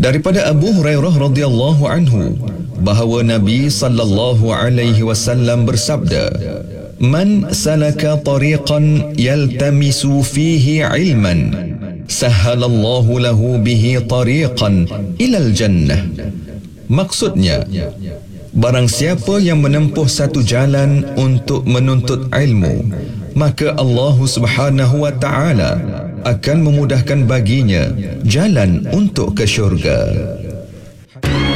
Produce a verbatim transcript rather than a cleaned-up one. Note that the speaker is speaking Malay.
Daripada Abu Hurairah radhiyallahu anhu bahawa Nabi sallallahu alaihi wasallam bersabda, "Man salaka tariqan yaltamisu fihi ilman, sahhalallahu lahu bihi tariqan ilal jannah." Maksudnya, barang siapa yang menempuh satu jalan untuk menuntut ilmu, maka Allah Subhanahu wa taala akan memudahkan baginya jalan untuk ke syurga.